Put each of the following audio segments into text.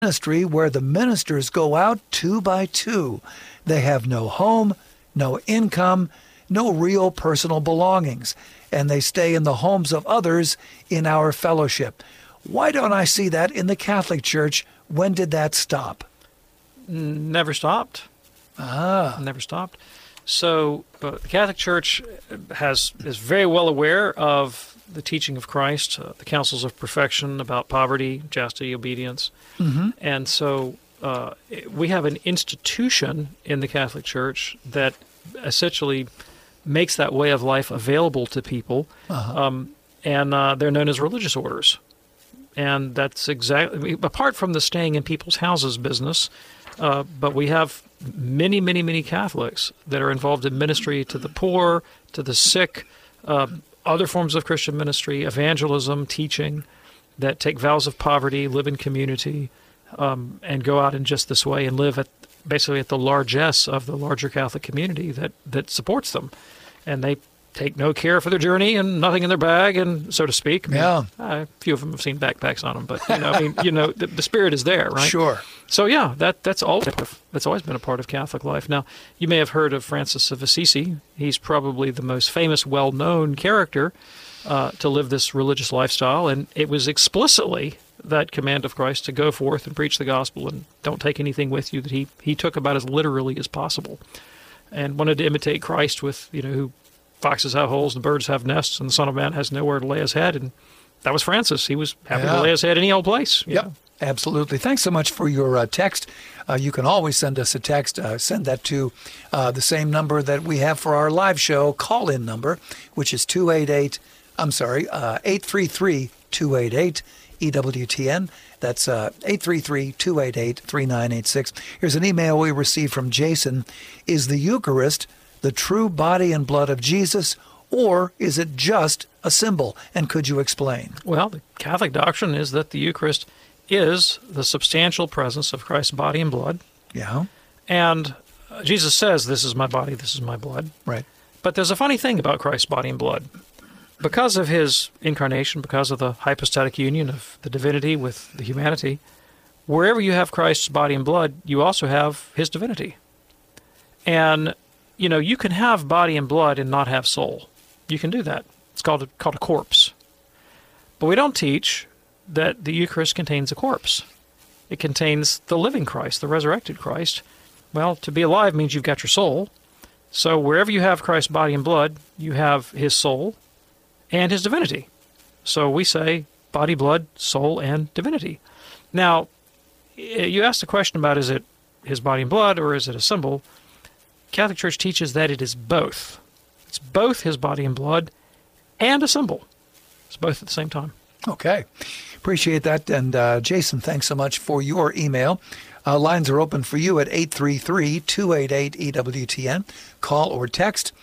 ministry where the ministers go out 2 by 2. They have no home, no income, no real personal belongings, and they stay in the homes of others in our fellowship. Why don't I see that in the Catholic Church? When did that stop? Never stopped. Never stopped. So the Catholic Church is very well aware of the teaching of Christ, the counsels of perfection about poverty, chastity, obedience. Mm-hmm. And so we have an institution in the Catholic Church that essentially makes that way of life available to people, and they're known as religious orders. And that's exactly, apart from the staying in people's houses business, but we have many, many, many Catholics that are involved in ministry to the poor, to the sick, other forms of Christian ministry, evangelism, teaching, that take vows of poverty, live in community, and go out in just this way and live basically at the largesse of the larger Catholic community that supports them. And they take no care for their journey and nothing in their bag, and so to speak. A few of them have seen backpacks on them, but the spirit is there, right? Sure. So yeah, that's always been a part of Catholic life. Now, you may have heard of Francis of Assisi. He's probably the most famous, well-known character to live this religious lifestyle, and it was explicitly that command of Christ to go forth and preach the gospel and don't take anything with you that he took about as literally as possible, and wanted to imitate Christ with, who foxes have holes, the birds have nests, and the Son of Man has nowhere to lay his head. And that was Francis. He was happy to lay his head any old place. Yep, absolutely. Thanks so much for your text. You can always send us a text. Send that to the same number that we have for our live show call-in number, which is 833-288 EWTN. That's 833-288-3986. Here's an email we received from Jason. Is the Eucharist the true body and blood of Jesus, or is it just a symbol? And could you explain? Well, the Catholic doctrine is that the Eucharist is the substantial presence of Christ's body and blood. Yeah. And Jesus says, this is my body, this is my blood. Right. But there's a funny thing about Christ's body and blood. Because of his incarnation, because of the hypostatic union of the divinity with the humanity, wherever you have Christ's body and blood, you also have his divinity. And you can have body and blood and not have soul. You can do that. It's called a corpse. But we don't teach that the Eucharist contains a corpse. It contains the living Christ, the resurrected Christ. Well, to be alive means you've got your soul. So wherever you have Christ's body and blood, you have his soul and his divinity. So we say body, blood, soul, and divinity. Now, you asked a question about, is it his body and blood or is it a symbol? Catholic Church teaches that it is both. It's both his body and blood and a symbol. It's both at the same time. Okay. Appreciate that. And Jason, thanks so much for your email. Lines are open for you at 833-288-EWTN. Call or text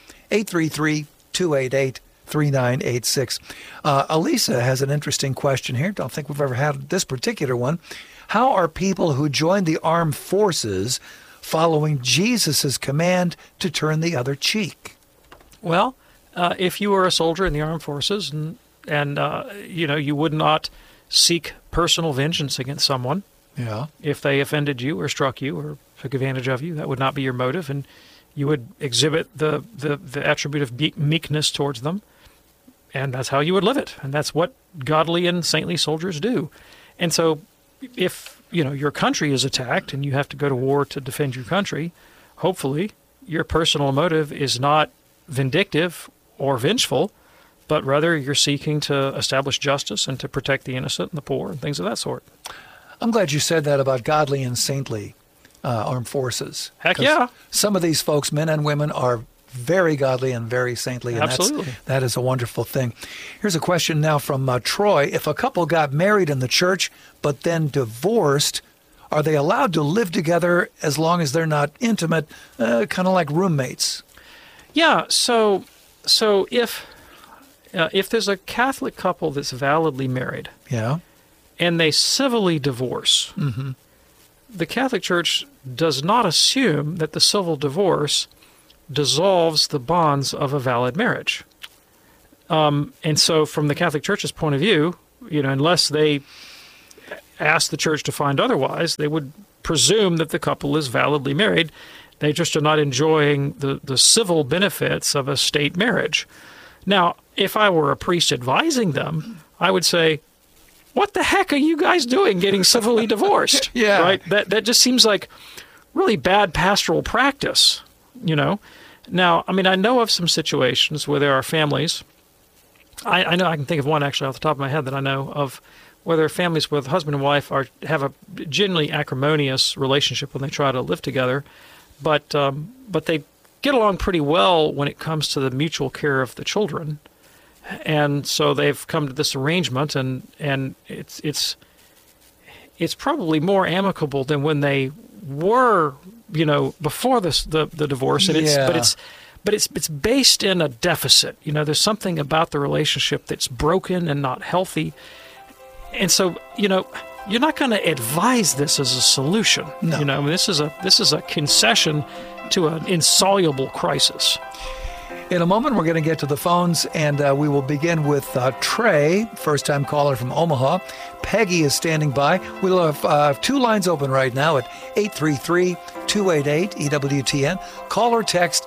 833-288-3986. Elisa has an interesting question here. Don't think we've ever had this particular one. How are people who join the armed forces following Jesus' command to turn the other cheek? Well, if you were a soldier in the armed forces and you would not seek personal vengeance against someone, if they offended you or struck you or took advantage of you, that would not be your motive, and you would exhibit the attribute of meekness towards them, and that's how you would live it, and that's what godly and saintly soldiers do. And so if your country is attacked and you have to go to war to defend your country, hopefully your personal motive is not vindictive or vengeful, but rather you're seeking to establish justice and to protect the innocent and the poor and things of that sort. I'm glad you said that about godly and saintly armed forces. Heck yeah. Some of these folks, men and women, are very godly and very saintly, and absolutely. That is a wonderful thing. Here's a question now from Troy. If a couple got married in the church but then divorced, are they allowed to live together as long as they're not intimate, kind of like roommates? Yeah, so if there's a Catholic couple that's validly married, and they civilly divorce, the Catholic Church does not assume that the civil divorce dissolves the bonds of a valid marriage. And so from the Catholic Church's point of view, unless they ask the church to find otherwise, they would presume that the couple is validly married. They just are not enjoying the civil benefits of a state marriage. Now, if I were a priest advising them, I would say, what the heck are you guys doing getting civilly divorced? Yeah. Right? That just seems like really bad pastoral practice, you know? Now, I mean, I know of some situations where there are families. I know I can think of one actually off the top of my head that I know of, where there are families where the husband and wife have a genuinely acrimonious relationship when they try to live together, but they get along pretty well when it comes to the mutual care of the children, and so they've come to this arrangement, and it's probably more amicable than when they were, you know, before the divorce, and it's based in a deficit. You know, there's something about the relationship that's broken and not healthy. And so, you know, you're not going to advise this as a solution. No. You know, I mean, this is a concession to an insoluble crisis. In a moment, we're going to get to the phones, and we will begin with Trey, first-time caller from Omaha. Peggy is standing by. We'll have two lines open right now at 833-288-EWTN. Call or text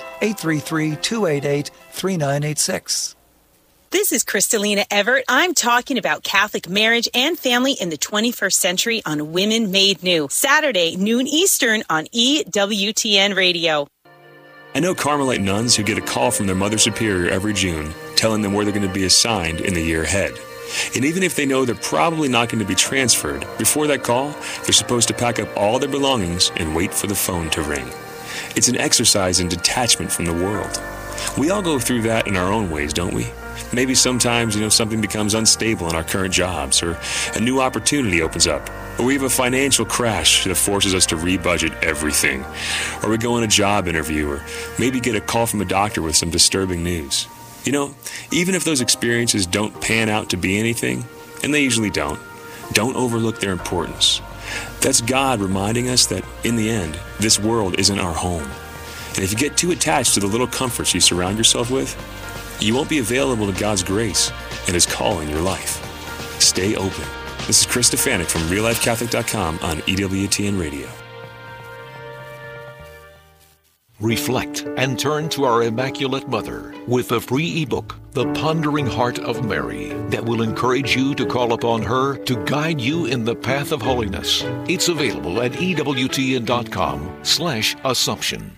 833-288-3986. This is Kristalina Everett. I'm talking about Catholic marriage and family in the 21st century on Women Made New. Saturday, noon Eastern on EWTN Radio. I know Carmelite nuns who get a call from their Mother Superior every June telling them where they're going to be assigned in the year ahead. And even if they know they're probably not going to be transferred, before that call, they're supposed to pack up all their belongings and wait for the phone to ring. It's an exercise in detachment from the world. We all go through that in our own ways, don't we? Maybe sometimes, something becomes unstable in our current jobs, or a new opportunity opens up, or we have a financial crash that forces us to rebudget everything, or we go on a job interview, or maybe get a call from a doctor with some disturbing news. Even if those experiences don't pan out to be anything, and they usually don't overlook their importance. That's God reminding us that, in the end, this world isn't our home. And if you get too attached to the little comforts you surround yourself with, you won't be available to God's grace and His call in your life. Stay open. This is Chris Stefanik from RealLifeCatholic.com on EWTN Radio. Reflect and turn to our Immaculate Mother with the free ebook, The Pondering Heart of Mary, that will encourage you to call upon her to guide you in the path of holiness. It's available at EWTN.com/Assumption.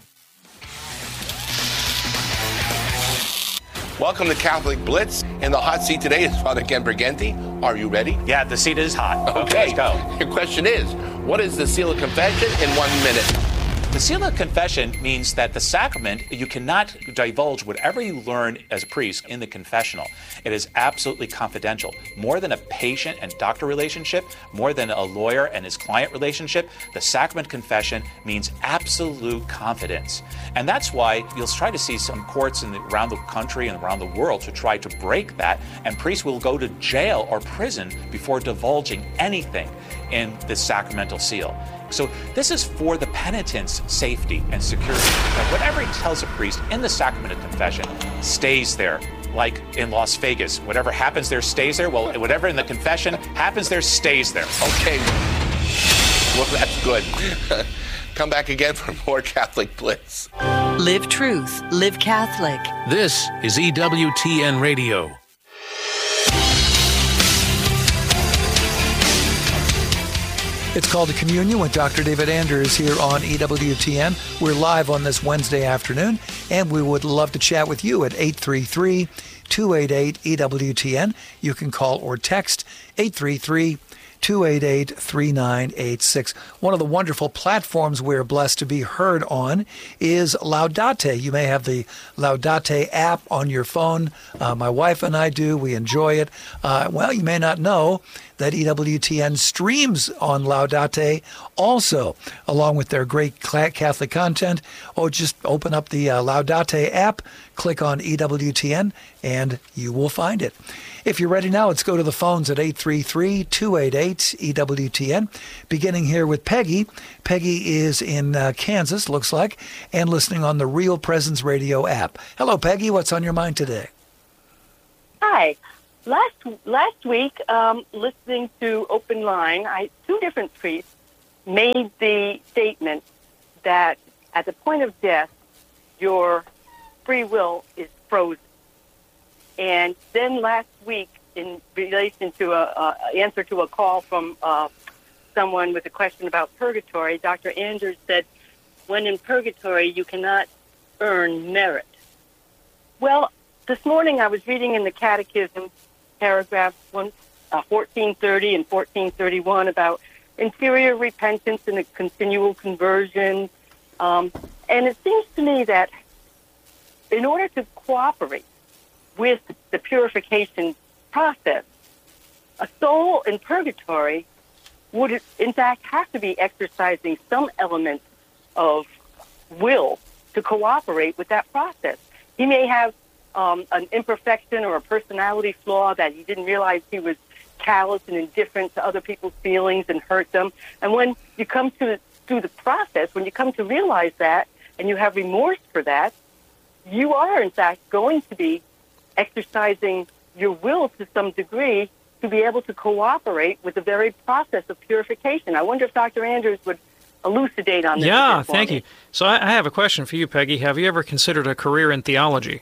Welcome to Catholic Blitz. In the hot seat today is Father Ken Briganti. Are you ready? Yeah, the seat is hot. Okay, let's go. Your question is, what is the seal of confession in 1 minute? The seal of confession means that the sacrament, you cannot divulge whatever you learn as a priest in the confessional. It is absolutely confidential. More than a patient and doctor relationship, more than a lawyer and his client relationship, the sacrament confession means absolute confidence. And that's why you'll try to see some courts around the country and around the world to try to break that, and priests will go to jail or prison before divulging anything in the sacramental seal. So this is for the penitent's safety and security. That whatever he tells a priest in the sacrament of confession stays there. Like in Las Vegas, whatever happens there stays there. Well, whatever in the confession happens there stays there. Okay. Well, that's good. Come back again for more Catholic Blitz. Live truth. Live Catholic. This is EWTN Radio. It's called The Communion with Dr. David Anders here on EWTN. We're live on this Wednesday afternoon, and we would love to chat with you at 833-288-EWTN. You can call or text 833-288-3986. One of the wonderful platforms we're blessed to be heard on is Laudate. You may have the Laudate app on your phone. My wife and I do. We enjoy it. Well, you may not know that EWTN streams on Laudate also, along with their great Catholic content. Or just open up the Laudate app, click on EWTN, and you will find it. If you're ready now, let's go to the phones at 833-288-EWTN. Beginning here with Peggy. Peggy is in Kansas, looks like, and listening on the Real Presence Radio app. Hello, Peggy. What's on your mind today? Hi. Last week, listening to Open Line, two different priests made the statement that at the point of death, your free will is frozen. And then last week, in relation to an answer to a call from someone with a question about purgatory, Dr. Andrews said, when in purgatory, you cannot earn merit. Well, this morning I was reading in the Catechism, paragraphs 1430 and 1431 about interior repentance and a continual conversion. And it seems to me that in order to cooperate with the purification process, a soul in purgatory would, in fact, have to be exercising some element of will to cooperate with that process. He may have an imperfection or a personality flaw that he didn't realize he was callous and indifferent to other people's feelings and hurt them. And when you come through the process, when you come to realize that and you have remorse for that, you are, in fact, going to be exercising your will to some degree to be able to cooperate with the very process of purification. I wonder if Dr. Andrews would elucidate on this. Yeah, thank you. So I have a question for you, Peggy. Have you ever considered a career in theology?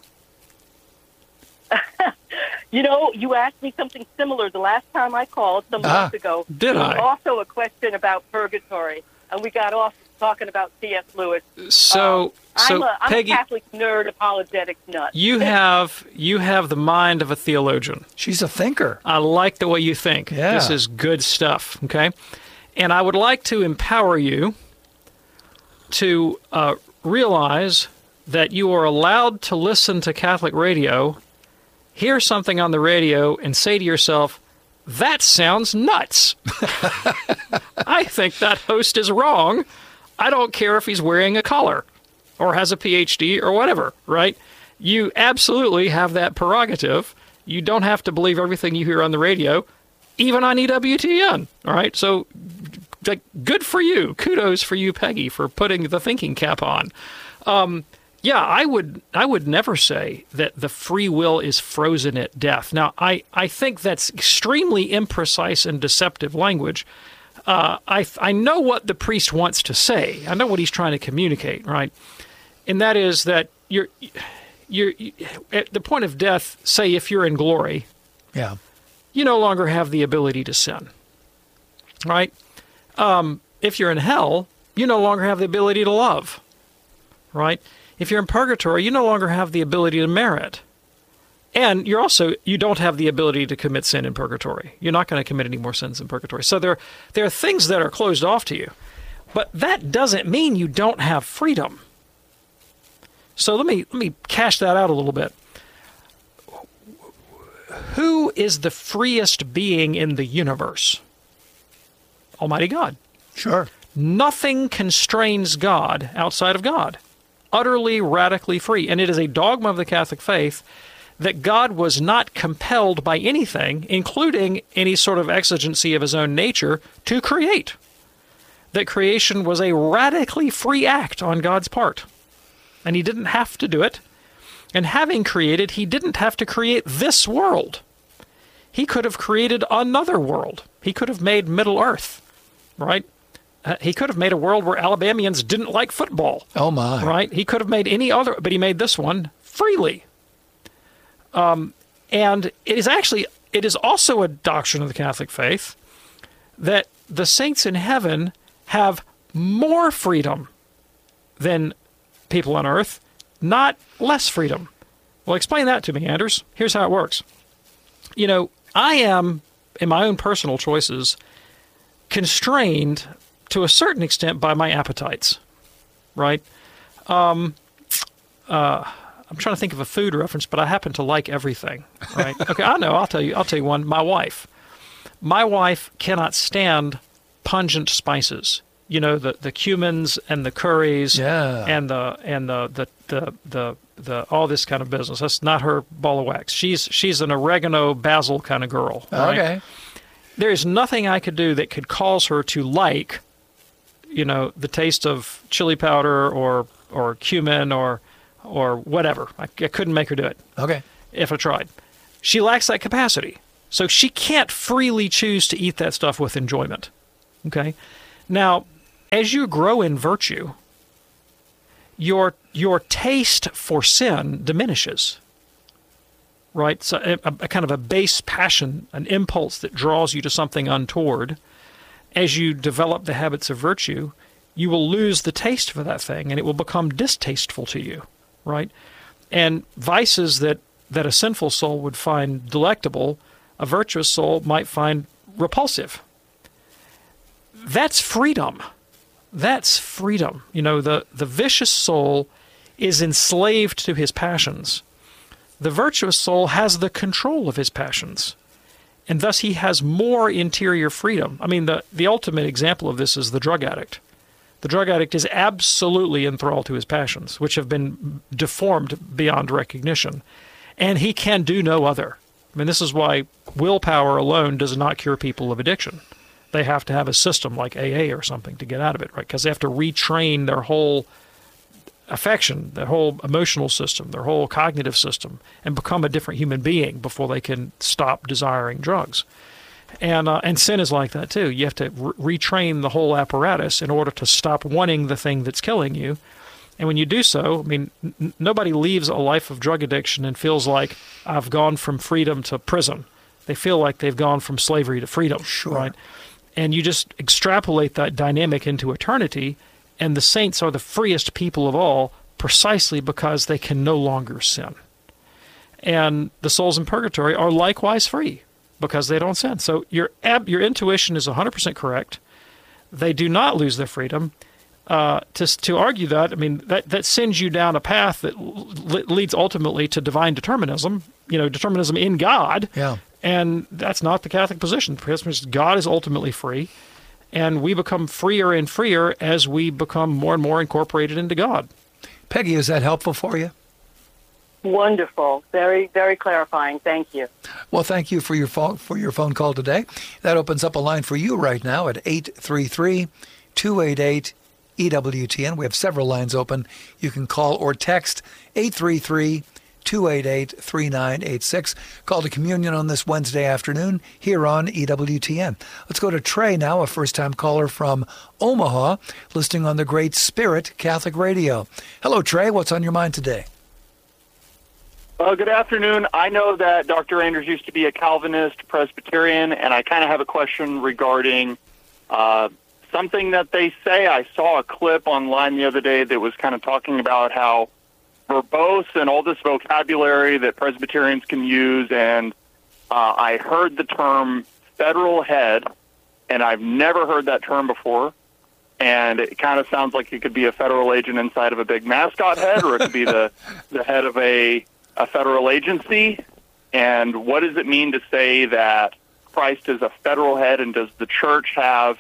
You know, you asked me something similar the last time I called some months ago. Did I? Also a question about purgatory, and we got off talking about C.S. Lewis. So I'm Peggy, a Catholic nerd, apologetics nut. You have the mind of a theologian. She's a thinker. I like the way you think. Yeah. This is good stuff, okay? And I would like to empower you to realize that you are allowed to listen to Catholic radio, hear something on the radio, and say to yourself, that sounds nuts. I think that host is wrong. I don't care if he's wearing a collar or has a PhD or whatever, right? You absolutely have that prerogative. You don't have to believe everything you hear on the radio, even on EWTN, all right? So good for you. Kudos for you, Peggy, for putting the thinking cap on. Yeah, I would never say that the free will is frozen at death. Now, I think that's extremely imprecise and deceptive language. I know what the priest wants to say. I know what he's trying to communicate, right? And that is that you're at the point of death, say if you're in glory, yeah, you no longer have the ability to sin, right? If you're in hell, you no longer have the ability to love, right? If you're in purgatory, you no longer have the ability to merit. And you don't have the ability to commit sin in purgatory. You're not going to commit any more sins in purgatory. So there are things that are closed off to you. But that doesn't mean you don't have freedom. So let me cash that out a little bit. Who is the freest being in the universe? Almighty God. Sure. Nothing constrains God outside of God. Utterly, radically free. And it is a dogma of the Catholic faith that God was not compelled by anything, including any sort of exigency of his own nature, to create. That creation was a radically free act on God's part. And he didn't have to do it. And having created, he didn't have to create this world. He could have created another world. He could have made Middle Earth, right? He could have made a world where Alabamians didn't like football. Oh, my. Right? He could have made any other, but he made this one freely. And it is also a doctrine of the Catholic faith that the saints in heaven have more freedom than people on earth, not less freedom. Well, explain that to me, Anders. Here's how it works. You know, I am, in my own personal choices, constrained to a certain extent by my appetites, right? I'm trying to think of a food reference, but I happen to like everything, right? Okay, I know. I'll tell you one. My wife cannot stand pungent spices. You know, the cumins and the curries, and the all this kind of business. That's not her ball of wax. She's an oregano basil kind of girl. Right? Okay. There is nothing I could do that could cause her to like, you know, the taste of chili powder or cumin or whatever. I couldn't make her do it. Okay. If I tried. She lacks that capacity. So she can't freely choose to eat that stuff with enjoyment. Okay? Now, as you grow in virtue, your taste for sin diminishes. Right? So a kind of a base passion, an impulse that draws you to something untoward. As you develop the habits of virtue, you will lose the taste for that thing, and it will become distasteful to you. Right? And vices that a sinful soul would find delectable, a virtuous soul might find repulsive. That's freedom. That's freedom. You know, the vicious soul is enslaved to his passions. The virtuous soul has the control of his passions, and thus he has more interior freedom. I mean, the ultimate example of this is the drug addict. The drug addict is absolutely enthralled to his passions, which have been deformed beyond recognition, and he can do no other. I mean, this is why willpower alone does not cure people of addiction. They have to have a system like AA or something to get out of it, right? Because they have to retrain their whole affection, their whole emotional system, their whole cognitive system, and become a different human being before they can stop desiring drugs. And sin is like that too. You have to retrain the whole apparatus in order to stop wanting the thing that's killing you. And when you do so, I mean, nobody leaves a life of drug addiction and feels like I've gone from freedom to prison. They feel like they've gone from slavery to freedom. Sure. Right? And you just extrapolate that dynamic into eternity, and the saints are the freest people of all precisely because they can no longer sin. And the souls in purgatory are likewise free because they don't sin. So your intuition is 100% correct. They do not lose their freedom. To argue that, I mean, that sends you down a path that leads ultimately to divine determinism, determinism in God. Yeah. And that's not the Catholic position. Because God is ultimately free, and we become freer and freer as we become more and more incorporated into God. Peggy, is that helpful for you? Wonderful. Very, very clarifying. Thank you. Well, thank you for your phone call today. That opens up a line for you right now at 833-288-EWTN. We have several lines open. You can call or text 833-288-3986. Call to communion on this Wednesday afternoon here on EWTN. Let's go to Trey now, a first-time caller from Omaha, listening on the Great Spirit Catholic Radio. Hello, Trey. What's on your mind today? Good afternoon. I know that Dr. Anders used to be a Calvinist Presbyterian, and I kind of have a question regarding something that they say. I saw a clip online the other day that was kind of talking about how verbose and all this vocabulary that Presbyterians can use, and I heard the term federal head, and I've never heard that term before, and it kind of sounds like it could be a federal agent inside of a big mascot head, or it could be the head of a federal agency. And what does it mean to say that Christ is a federal head, and does the church have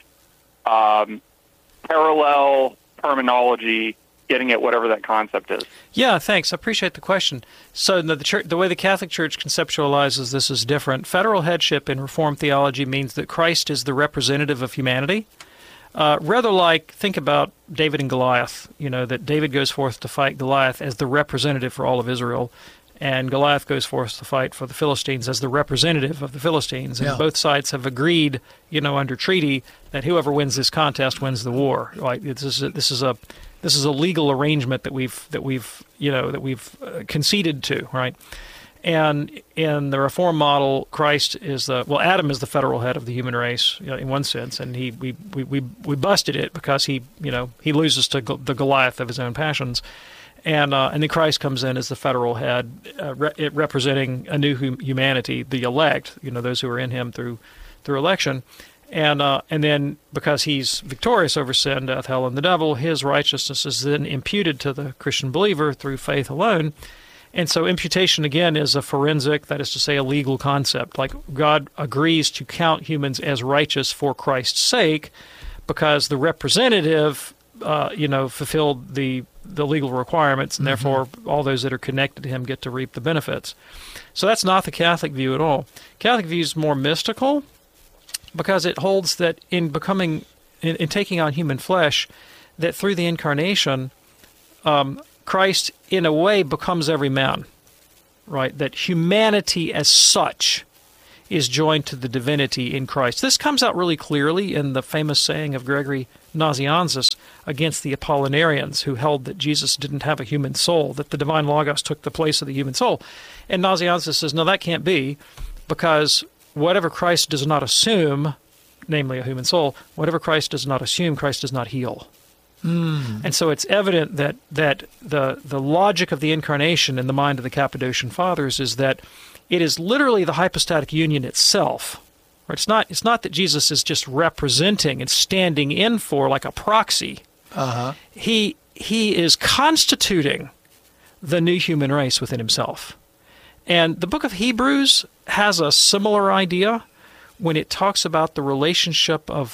parallel terminology getting at whatever that concept is? Yeah, thanks. I appreciate the question. So the way the Catholic Church conceptualizes this is different. Federal headship in Reformed theology means that Christ is the representative of humanity. Rather like, think about David and Goliath, that David goes forth to fight Goliath as the representative for all of Israel, and Goliath goes forth to fight for the Philistines as the representative of the Philistines. And both sides have agreed, under treaty, that whoever wins this contest wins the war. Like this is a legal arrangement that we've conceded to, right? And in the Reform model, Christ is Adam is the federal head of the human race, in one sense, and we busted it because he loses to the Goliath of his own passions. And then Christ comes in as the federal head, representing a new humanity, the elect, those who are in him through election. And then because he's victorious over sin, death, hell, and the devil, his righteousness is then imputed to the Christian believer through faith alone. And so imputation, again, is a forensic, that is to say, a legal concept. Like God agrees to count humans as righteous for Christ's sake because the representative, fulfilled the legal requirements, and therefore all those that are connected to him get to reap the benefits. So that's not the Catholic view at all. Catholic view is more mystical because it holds that in taking on human flesh, that through the incarnation, Christ, in a way, becomes every man. right? That humanity as such is joined to the divinity in Christ. This comes out really clearly in the famous saying of Gregory Nazianzus against the Apollinarians, who held that Jesus didn't have a human soul, that the divine Logos took the place of the human soul. And Nazianzus says, no, that can't be, because whatever Christ does not assume, namely a human soul, whatever Christ does not assume, Christ does not heal. And so it's evident that the logic of the incarnation in the mind of the Cappadocian Fathers is that it is literally the hypostatic union itself. Right? It's not that Jesus is just representing and standing in for like a proxy. He is constituting the new human race within himself. And the book of Hebrews has a similar idea when it talks about the relationship of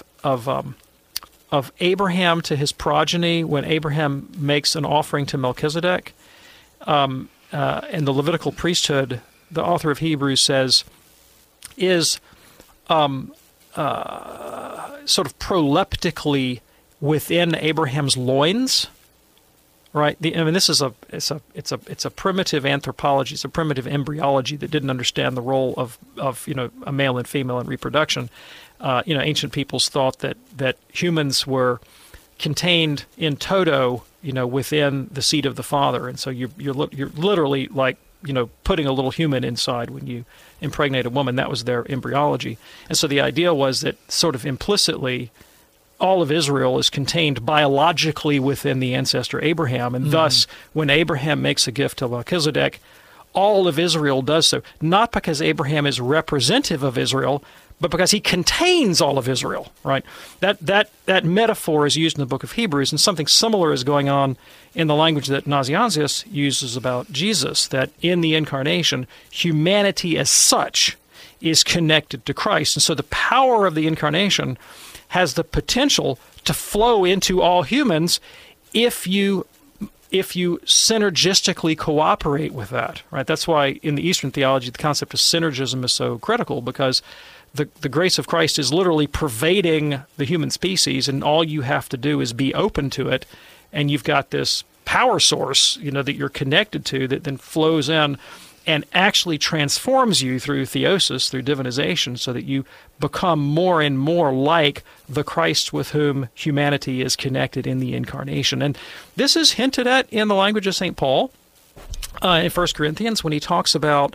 Abraham to his progeny, when Abraham makes an offering to Melchizedek. In the Levitical priesthood, the author of Hebrews says, is sort of proleptically within Abraham's loins, right? This is it's a primitive anthropology, it's a primitive embryology that didn't understand the role of a male and female in reproduction. Ancient peoples thought that humans were contained in toto, within the seed of the father, and so you're literally like putting a little human inside when you impregnate a woman. That was their embryology. And so the idea was that sort of implicitly all of Israel is contained biologically within the ancestor Abraham, and thus when Abraham makes a gift to Melchizedek, all of Israel does so, not because Abraham is representative of Israel, but because he contains all of Israel, right? That metaphor is used in the book of Hebrews, and something similar is going on in the language that Nazianzus uses about Jesus, that in the incarnation, humanity as such is connected to Christ. And so the power of the incarnation has the potential to flow into all humans if you synergistically cooperate with that, right? That's why in the Eastern theology, the concept of synergism is so critical, because the grace of Christ is literally pervading the human species, and all you have to do is be open to it, and you've got this power source, that you're connected to, that then flows in and actually transforms you through theosis, through divinization, so that you become more and more like the Christ with whom humanity is connected in the incarnation. And this is hinted at in the language of St. Paul in 1 Corinthians when he talks about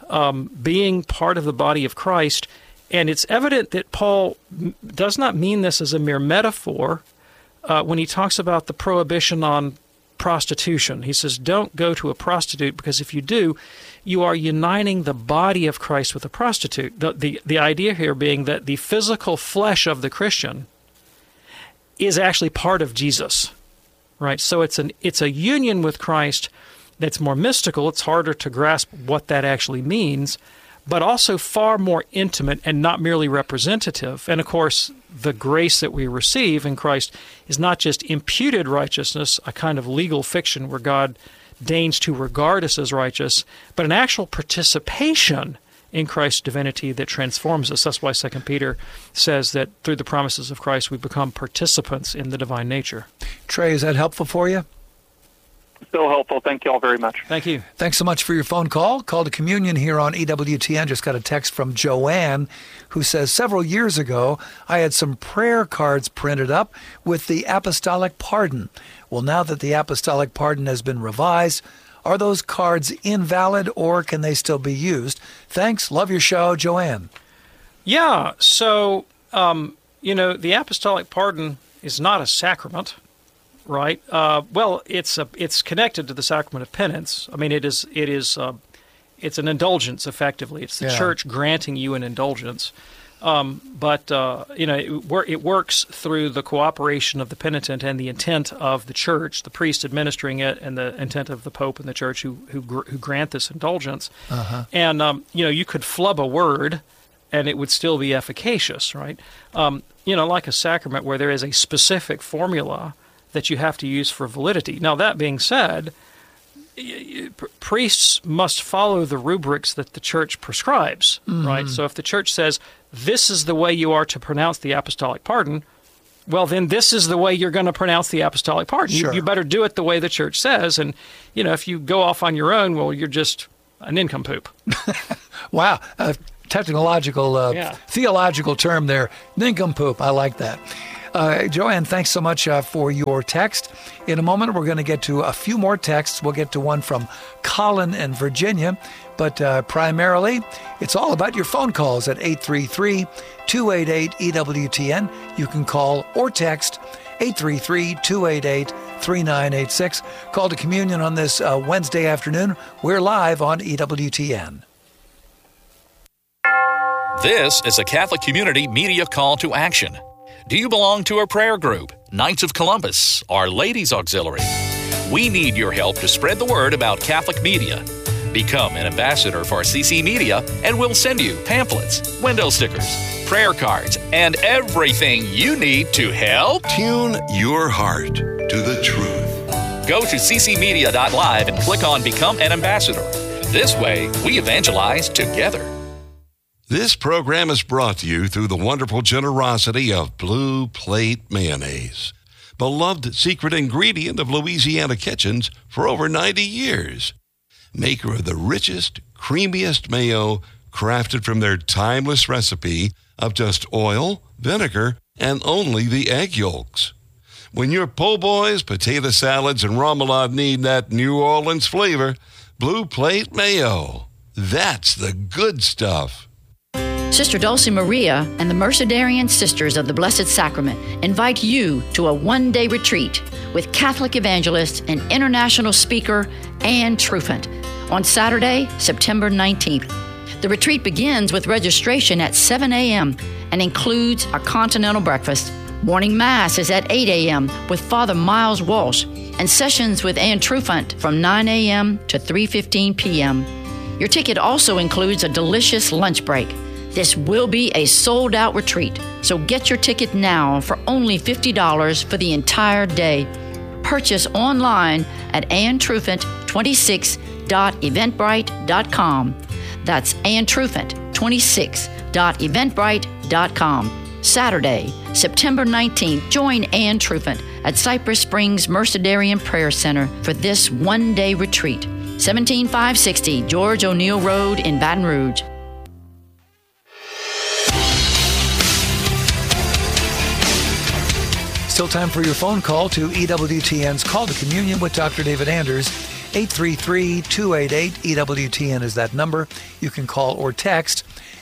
being part of the body of Christ. And it's evident that Paul does not mean this as a mere metaphor when he talks about the prohibition on prostitution. He says, don't go to a prostitute, because if you do, you are uniting the body of Christ with a prostitute. The idea here being that the physical flesh of the Christian is actually part of Jesus, right? So it's a union with Christ that's more mystical. It's harder to grasp what that actually means, but also far more intimate and not merely representative. And of course, the grace that we receive in Christ is not just imputed righteousness, a kind of legal fiction where God deigns to regard us as righteous, but an actual participation in Christ's divinity that transforms us. That's why 2 Peter says that through the promises of Christ, we become participants in the divine nature. Trey, is that helpful for you? So helpful. Thank you all very much. Thank you. Thanks so much for your phone call. Call to Communion here on EWTN. Just got a text from Joanne who says, several years ago, I had some prayer cards printed up with the apostolic pardon. Well, now that the apostolic pardon has been revised, are those cards invalid or can they still be used? Thanks. Love your show, Joanne. Yeah. So, the apostolic pardon is not a sacrament. Right. Well, it's connected to the sacrament of penance. I mean, it's an indulgence. Effectively, it's the church granting you an indulgence. But it works through the cooperation of the penitent and the intent of the church, the priest administering it, and the intent of the Pope and the church who grant this indulgence. And you could flub a word, and it would still be efficacious. Right. Like a sacrament where there is a specific formula that you have to use for validity. Now, that being said, priests must follow the rubrics that the church prescribes, right? So if the church says, this is the way you are to pronounce the apostolic pardon, well, then this is the way you're going to pronounce the apostolic pardon. Sure. You better do it the way the church says. And, if you go off on your own, well, you're just, a nincompoop. Wow. Technological, Yeah. theological term there. Nincompoop. I like that. Joanne, thanks so much for your text. In a moment, we're going to get to a few more texts. We'll get to one from Colin in Virginia. But primarily, it's all about your phone calls at 833-288-EWTN. You can call or text 833-288-3986. Call to communion on this Wednesday afternoon. We're live on EWTN. This is a Catholic Community Media Call to Action. Do you belong to a prayer group, Knights of Columbus, or Ladies Auxiliary? We need your help to spread the word about Catholic media. Become an ambassador for CC Media, and we'll send you pamphlets, window stickers, prayer cards, and everything you need to help tune your heart to the truth. Go to ccmedia.live and click on Become an Ambassador. This way, we evangelize together. This program is brought to you through the wonderful generosity of Blue Plate Mayonnaise, beloved secret ingredient of Louisiana kitchens for over 90 years. Maker of the richest, creamiest mayo crafted from their timeless recipe of just oil, vinegar, and only the egg yolks. When your po' boys, potato salads, and remoulade need that New Orleans flavor, Blue Plate Mayo. That's the good stuff. Sister Dulce Maria and the Mercedarian Sisters of the Blessed Sacrament invite you to a one-day retreat with Catholic evangelist and international speaker Anne Trufant on Saturday, September 19th. The retreat begins with registration at 7 a.m. and includes a continental breakfast. Morning Mass is at 8 a.m. with Father Miles Walsh and sessions with Anne Trufant from 9 a.m. to 3:15 p.m. Your ticket also includes a delicious lunch break. This will be a sold-out retreat, so get your ticket now for only $50 for the entire day. Purchase online at AnnTrufant26.eventbrite.com. That's AnnTrufant26.eventbrite.com. Saturday, September 19th, join Anne Trufant at Cypress Springs Mercedarian Prayer Center for this one-day retreat. 17560 George O'Neill Road in Baton Rouge. Still time for your phone call to EWTN's Call to Communion with Dr. David Anders. 833-288-EWTN is that number. You can call or text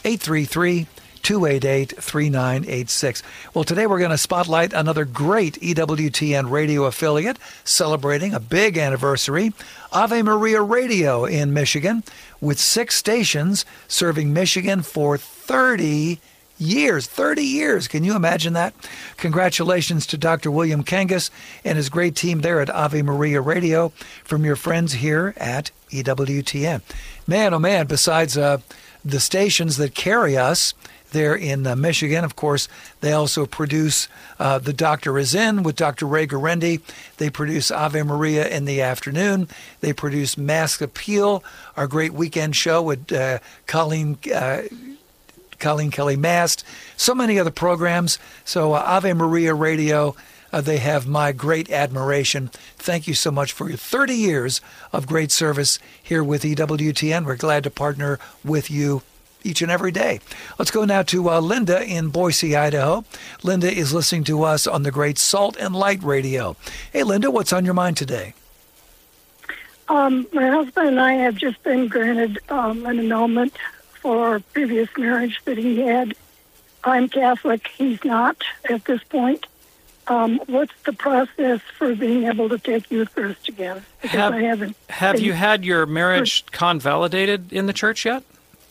833-288-3986. Well, today we're going to spotlight another great EWTN radio affiliate celebrating a big anniversary, Ave Maria Radio in Michigan, with 6 stations serving Michigan for 30 years. Can you imagine that? Congratulations to Dr. William Kangas and his great team there at Ave Maria Radio from your friends here at EWTN. Man, oh man, besides the stations that carry us there in Michigan, of course, they also produce The Doctor Is In with Dr. Ray Guarendi. They produce Ave Maria in the afternoon. They produce Mask Appeal, our great weekend show with Colleen Kelly Mast, so many other programs. So Ave Maria Radio, they have my great admiration. Thank you so much for your 30 years of great service here with EWTN. We're glad to partner with you each and every day. Let's go now to Linda in Boise, Idaho. Linda is listening to us on the great Salt and Light Radio. Hey, Linda, what's on your mind today? My husband and I have just been granted an annulment for our previous marriage that he had. I'm Catholic. He's not at this point. What's the process for being able to take Eucharist again? Because have you had your marriage convalidated in the church yet?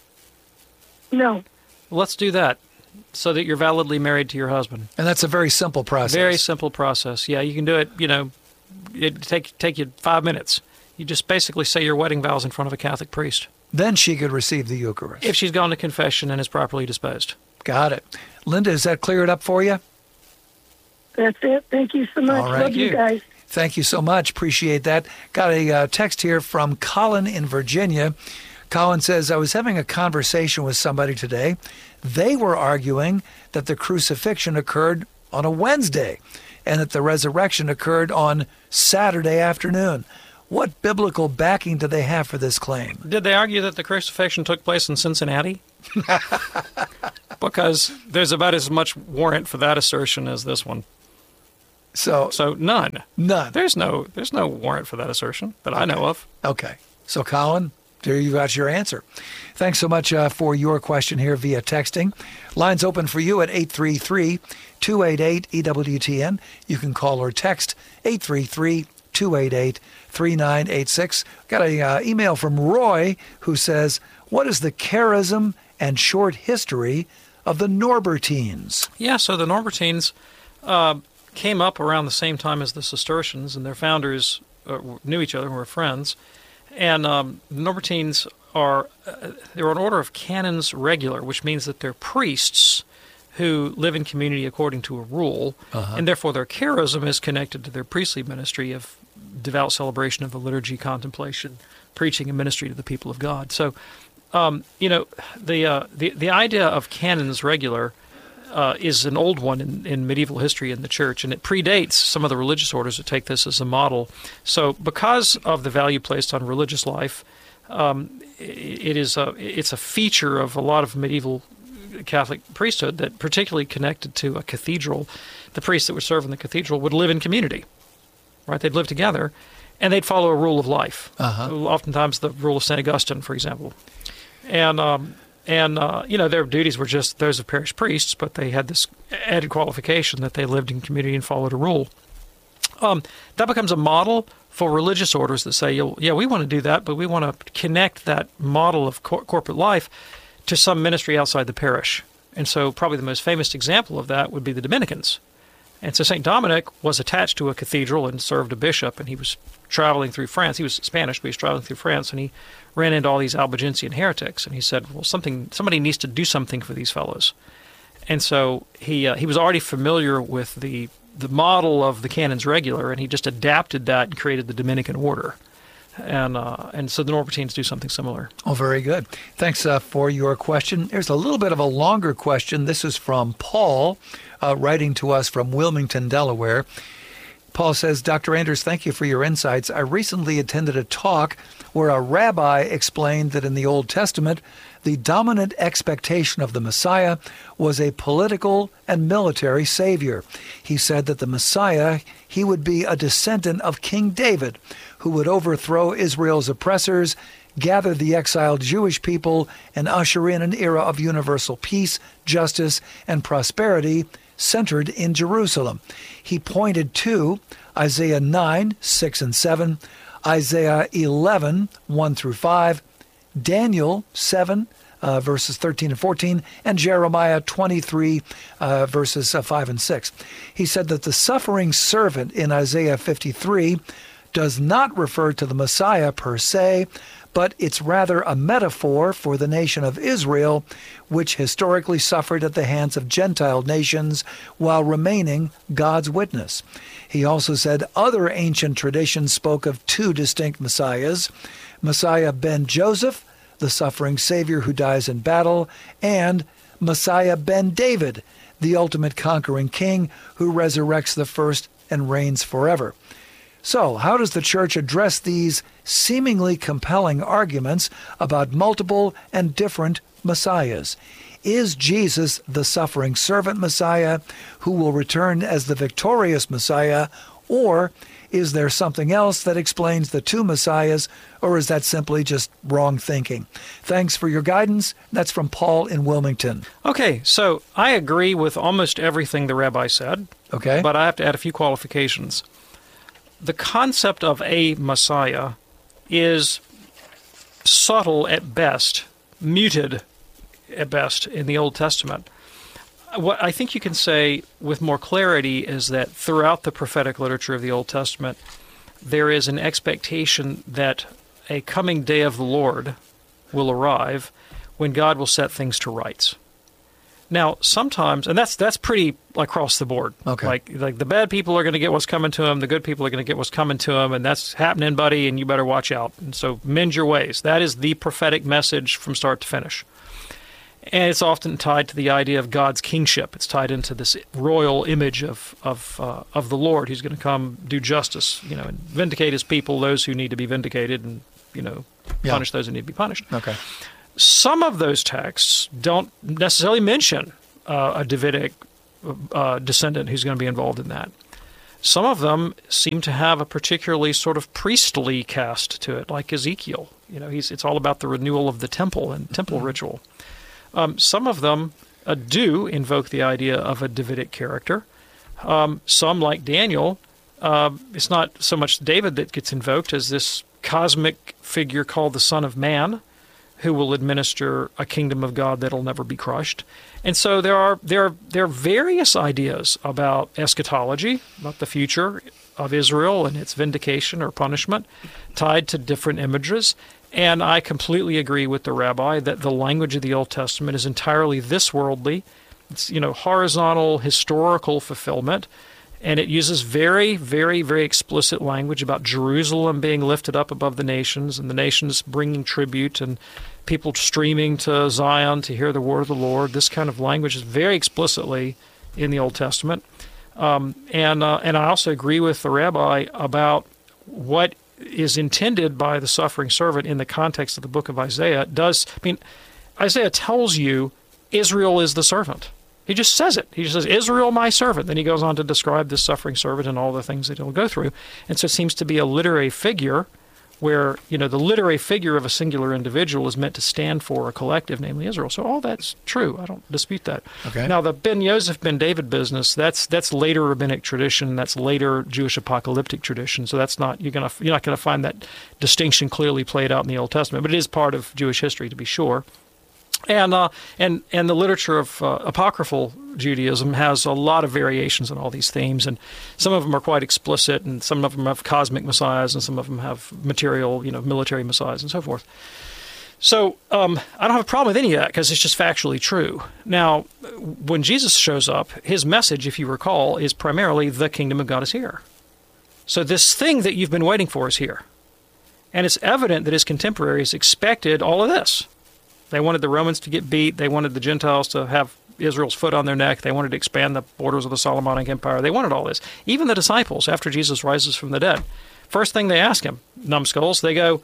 No. Let's do that so that you're validly married to your husband. And that's a very simple process. Very simple process. Yeah, you can do it, it'd take you 5 minutes. You just basically say your wedding vows in front of a Catholic priest. Then she could receive the Eucharist. If she's gone to confession and is properly disposed. Got it. Linda, is that cleared up for you? That's it. Thank you so much. All right. Love you guys. Thank you so much. Appreciate that. Got a text here from Colin in Virginia. Colin says, I was having a conversation with somebody today. They were arguing that the crucifixion occurred on a Wednesday and that the resurrection occurred on Saturday afternoon. What biblical backing do they have for this claim? Did they argue that the crucifixion took place in Cincinnati? Because there's about as much warrant for that assertion as this one. So none. None. There's no warrant for that assertion that I know of. Okay. So Colin, there you got your answer. Thanks so much for your question here via texting. Lines open for you at 833-288-EWTN. You can call or text 833-288-3986. Got an email from Roy who says, what is the charism and short history of the Norbertines? Yeah, so the Norbertines came up around the same time as the Cistercians, and their founders knew each other and were friends. And the Norbertines they're an order of canons regular, which means that they're priests who live in community according to a rule, and therefore their charism is connected to their priestly ministry of devout celebration of the liturgy, contemplation, preaching, and ministry to the people of God. So, the idea of canons regular is an old one in medieval history in the church, and it predates some of the religious orders that take this as a model. So because of the value placed on religious life, it's a feature of a lot of medieval Catholic priesthood that particularly connected to a cathedral. The priests that would serve in the cathedral would live in community, right? They'd live together, and they'd follow a rule of life, oftentimes the rule of St. Augustine, for example. And their duties were just those of parish priests, but they had this added qualification that they lived in community and followed a rule. That becomes a model for religious orders that say, yeah, we want to do that, but we want to connect that model of corporate life to some ministry outside the parish. And so probably the most famous example of that would be the Dominicans. And so St. Dominic was attached to a cathedral and served a bishop, and he was traveling through France. He was Spanish, but he was traveling through France, and he ran into all these Albigensian heretics, and he said, well, somebody needs to do something for these fellows. And so he was already familiar with the model of the canons regular, and he just adapted that and created the Dominican order. And so the Norbertines do something similar. Oh, very good. Thanks for your question. There's a little bit of a longer question. This is from Paul, writing to us from Wilmington, Delaware. Paul says, Dr. Anders, thank you for your insights. I recently attended a talk where a rabbi explained that in the Old Testament, the dominant expectation of the Messiah was a political and military savior. He said that the Messiah, he would be a descendant of King David, who would overthrow Israel's oppressors, gather the exiled Jewish people, and usher in an era of universal peace, justice, and prosperity centered in Jerusalem. He pointed to Isaiah 9, 6 and 7, Isaiah 11, 1 through 5, Daniel 7, verses 13 and 14, and Jeremiah 23, verses 5 and 6. He said that the suffering servant in Isaiah 53 does not refer to the Messiah per se, but it's rather a metaphor for the nation of Israel, which historically suffered at the hands of Gentile nations while remaining God's witness. He also said other ancient traditions spoke of two distinct Messiahs, Messiah ben Joseph, the suffering Savior who dies in battle, and Messiah ben David, the ultimate conquering king who resurrects the first and reigns forever. So, how does the church address these seemingly compelling arguments about multiple and different messiahs? Is Jesus the suffering servant Messiah who will return as the victorious Messiah, or is there something else that explains the two messiahs, or is that simply just wrong thinking? Thanks for your guidance. That's from Paul in Wilmington. Okay, so I agree with almost everything the rabbi said. Okay. But I have to add a few qualifications. The concept of a Messiah is subtle at best, muted at best in the Old Testament. What I think you can say with more clarity is that throughout the prophetic literature of the Old Testament, there is an expectation that a coming day of the Lord will arrive when God will set things to rights. Now, sometimes, and that's pretty across the board. Okay. Like the bad people are going to get what's coming to them, the good people are going to get what's coming to them, and that's happening, buddy, and you better watch out. And so mend your ways. That is the prophetic message from start to finish. And it's often tied to the idea of God's kingship. It's tied into this royal image of the Lord, who's going to come do justice, and vindicate his people, those who need to be vindicated, and punish those who need to be punished. Okay. Some of those texts don't necessarily mention a Davidic descendant who's going to be involved in that. Some of them seem to have a particularly sort of priestly cast to it, like Ezekiel. It's all about the renewal of the temple and temple ritual. Some of them do invoke the idea of a Davidic character. Some, like Daniel, it's not so much David that gets invoked as this cosmic figure called the Son of Man, who will administer a kingdom of God that'll never be crushed. And so there are various ideas about eschatology, about the future of Israel and its vindication or punishment, tied to different images. And I completely agree with the rabbi that the language of the Old Testament is entirely this worldly. It's, horizontal historical fulfillment. And it uses very, very, very explicit language about Jerusalem being lifted up above the nations, and the nations bringing tribute, and people streaming to Zion to hear the word of the Lord. This kind of language is very explicitly in the Old Testament. And I also agree with the rabbi about what is intended by the suffering servant in the context of the book of Isaiah. Isaiah tells you Israel is the servant. He just says it. He just says, Israel, my servant. Then he goes on to describe this suffering servant and all the things that he'll go through. And so it seems to be a literary figure where, the literary figure of a singular individual is meant to stand for a collective, namely Israel. So all that's true. I don't dispute that. Okay. Now, the Ben Yosef, Ben David business, that's later rabbinic tradition. That's later Jewish apocalyptic tradition. So that's not, you're not going to find that distinction clearly played out in the Old Testament. But it is part of Jewish history, to be sure. And the literature of apocryphal Judaism has a lot of variations on all these themes, and some of them are quite explicit, and some of them have cosmic messiahs, and some of them have material, military messiahs, and so forth. So I don't have a problem with any of that because it's just factually true. Now, when Jesus shows up, his message, if you recall, is primarily the kingdom of God is here. So this thing that you've been waiting for is here, and it's evident that his contemporaries expected all of this. They wanted the Romans to get beat. They wanted the Gentiles to have Israel's foot on their neck. They wanted to expand the borders of the Solomonic Empire. They wanted all this. Even the disciples, after Jesus rises from the dead, first thing they ask him, numbskulls, they go,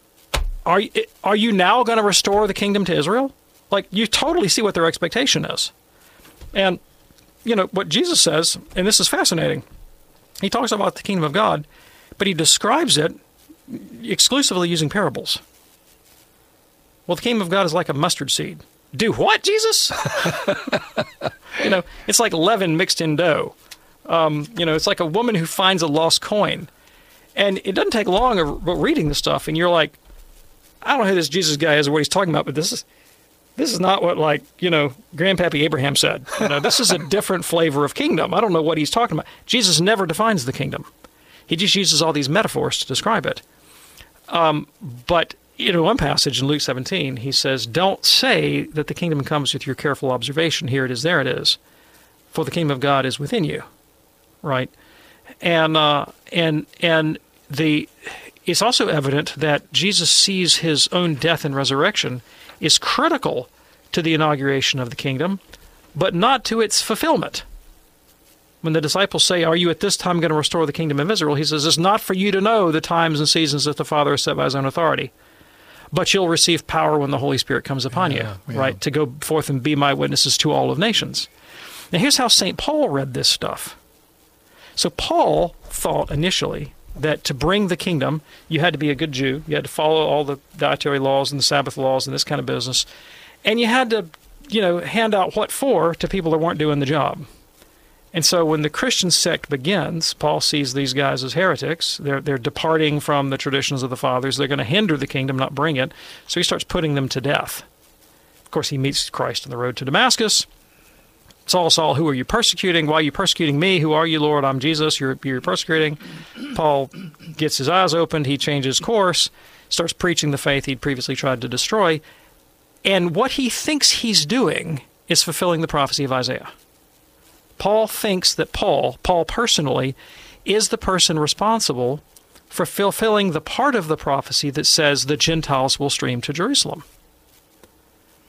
are you now going to restore the kingdom to Israel? Like, you totally see what their expectation is. And, what Jesus says, and this is fascinating, he talks about the kingdom of God, but he describes it exclusively using parables. Well, the kingdom of God is like a mustard seed. Do what, Jesus? It's like leaven mixed in dough. It's like a woman who finds a lost coin. And it doesn't take long of reading the stuff, and you're like, I don't know who this Jesus guy is or what he's talking about, but this is not what, Grandpappy Abraham said. This is a different flavor of kingdom. I don't know what he's talking about. Jesus never defines the kingdom. He just uses all these metaphors to describe it. But one passage in Luke 17, he says, don't say that the kingdom comes with your careful observation. Here it is, there it is. For the kingdom of God is within you. Right? And it's also evident that Jesus sees his own death and resurrection is critical to the inauguration of the kingdom, but not to its fulfillment. When the disciples say, are you at this time going to restore the kingdom of Israel? He says, it's not for you to know the times and seasons that the Father has set by his own authority. But you'll receive power when the Holy Spirit comes upon you, right, to go forth and be my witnesses to all of nations. Now, here's how St. Paul read this stuff. So Paul thought initially that to bring the kingdom, you had to be a good Jew. You had to follow all the dietary laws and the Sabbath laws and this kind of business. And you had to, hand out what for to people that weren't doing the job. And so when the Christian sect begins, Paul sees these guys as heretics. They're departing from the traditions of the fathers. They're going to hinder the kingdom, not bring it. So he starts putting them to death. Of course, he meets Christ on the road to Damascus. Saul, Saul, who are you persecuting? Why are you persecuting me? Who are you, Lord? I'm Jesus. You're persecuting. Paul gets his eyes opened. He changes course, starts preaching the faith he'd previously tried to destroy. And what he thinks he's doing is fulfilling the prophecy of Isaiah. Paul thinks that Paul personally, is the person responsible for fulfilling the part of the prophecy that says the Gentiles will stream to Jerusalem.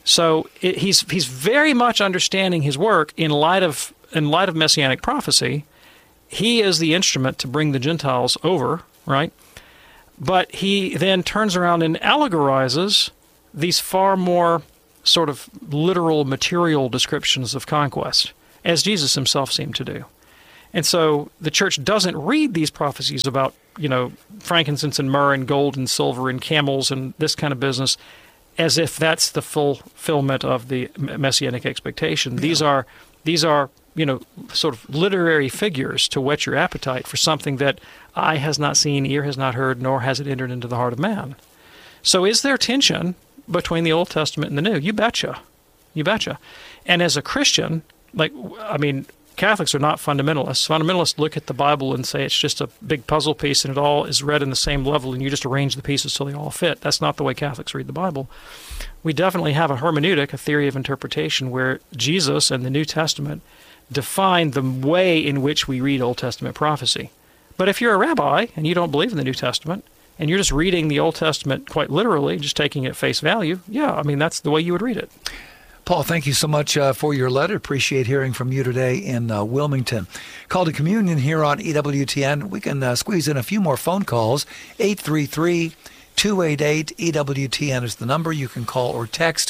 So he's very much understanding his work in light of Messianic prophecy. He is the instrument to bring the Gentiles over, right? But he then turns around and allegorizes these far more sort of literal, material descriptions of conquest, as Jesus himself seemed to do. And so the church doesn't read these prophecies about, frankincense and myrrh and gold and silver and camels and this kind of business as if that's the fulfillment of the Messianic expectation. Yeah. These are sort of literary figures to whet your appetite for something that eye has not seen, ear has not heard, nor has it entered into the heart of man. So is there tension between the Old Testament and the New? You betcha. You betcha. And as a Christian, Catholics are not fundamentalists. Fundamentalists look at the Bible and say it's just a big puzzle piece and it all is read in the same level and you just arrange the pieces so they all fit. That's not the way Catholics read the Bible. We definitely have a hermeneutic, a theory of interpretation, where Jesus and the New Testament define the way in which we read Old Testament prophecy. But if you're a rabbi and you don't believe in the New Testament and you're just reading the Old Testament quite literally, just taking it at face value, that's the way you would read it. Paul, thank you so much for your letter. Appreciate hearing from you today in Wilmington. Call to Communion here on EWTN. We can squeeze in a few more phone calls. 833-288-EWTN is the number. You can call or text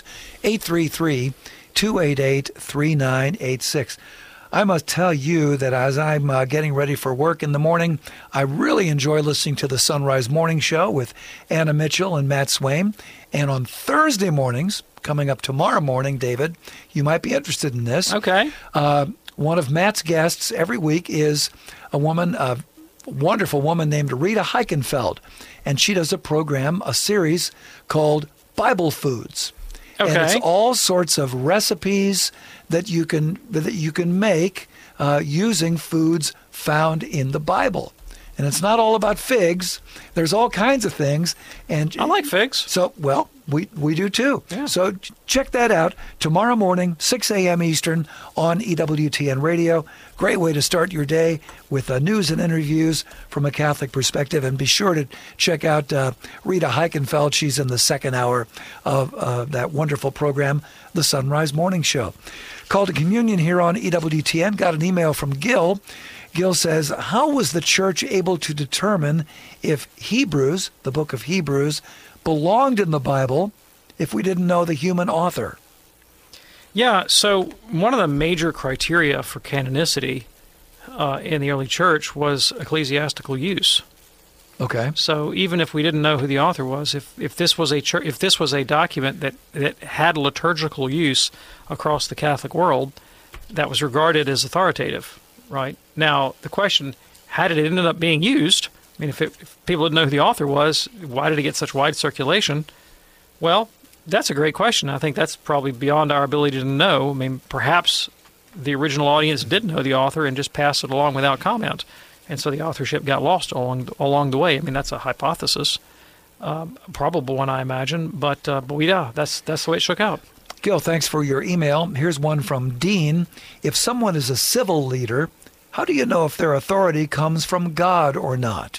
833-288-3986. I must tell you that as I'm getting ready for work in the morning, I really enjoy listening to the Sunrise Morning Show with Anna Mitchell and Matt Swaim. And on Thursday mornings, coming up tomorrow morning, David, you might be interested in this. Okay. One of Matt's guests every week is a wonderful woman named Rita Heichenfeld. And she does a series called Bible Foods. Okay. And it's all sorts of recipes that you can make using foods found in the Bible. And it's not all about figs. There's all kinds of things. And I like figs. So, we do too. Yeah. So check that out tomorrow morning, 6 a.m. Eastern on EWTN Radio. Great way to start your day with news and interviews from a Catholic perspective. And be sure to check out Rita Heichenfeld. She's in the second hour of that wonderful program, The Sunrise Morning Show. Call to Communion here on EWTN. Got an email from Gil. Gil says, how was the church able to determine if Hebrews, the book of Hebrews, belonged in the Bible if we didn't know the human author? Yeah, so one of the major criteria for canonicity in the early church was ecclesiastical use. Okay. So even if we didn't know who the author was, if this was a document that had liturgical use across the Catholic world, that was regarded as authoritative. Right. Now, the question, how did it end up being used? I mean, if people didn't know who the author was, why did it get such wide circulation? Well, that's a great question. I think that's probably beyond our ability to know. I mean, perhaps the original audience did know the author and just passed it along without comment. And so the authorship got lost along the way. I mean, that's a hypothesis, probable one, I imagine. But yeah, that's the way it shook out. Gil, thanks for your email. Here's one from Dean. If someone is a civil leader, how do you know if their authority comes from God or not?